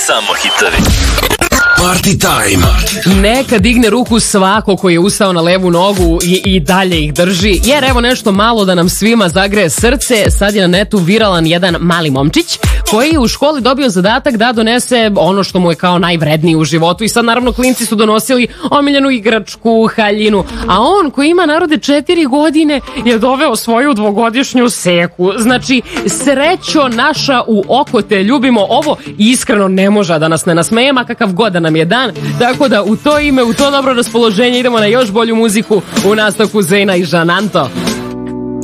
Samo hitovi. Party time. Neka digne ruku svako koji je ustao na levu nogu i dalje ih drži, jer evo nešto malo da nam svima zagreje srce. Sad je na netu viralan jedan mali momčić koji je u školi dobio zadatak da donese ono što mu je kao najvrednije u životu i sad naravno klinci su donosili omiljenu igračku, haljinu, a on koji ima narode 4 godine je doveo svoju 2-godišnju seku. Znači, srećo naša u oko te ljubimo, ovo iskreno ne može da nas ne nasmeje, ma kakav god da nam je dan, tako da u to ime, u to dobro raspoloženje idemo na još bolju muziku u nastavku Zena i Žananto.